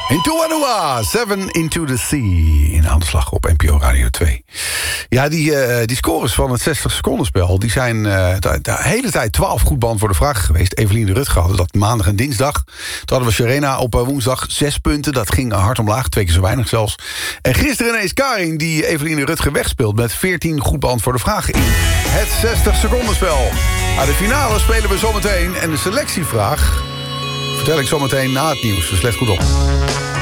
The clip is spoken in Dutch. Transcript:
Into Anua, 7 into the Sea. In aan de slag op NPO Radio 2. Ja, die scores van het 60-secondenspel... die zijn de hele tijd 12 goed beantwoorde vragen geweest. Evelien de Rutger hadden dat maandag en dinsdag. Toen hadden we Sharena op woensdag 6 punten. Dat ging hard omlaag, 2 keer zo weinig zelfs. En gisteren ineens Karin die Evelien de Rutger wegspeelt... met 14 goed beantwoorde vragen in het 60-secondenspel. De finale spelen we zometeen. En de selectievraag vertel ik zometeen na het nieuws. Dus let goed op.